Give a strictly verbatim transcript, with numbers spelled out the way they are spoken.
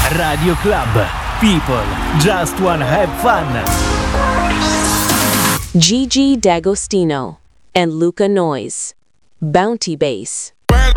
Radio Club. People just wanna have fun. Gigi D'Agostino and Luca Noyes. Bounty Bass. Burn,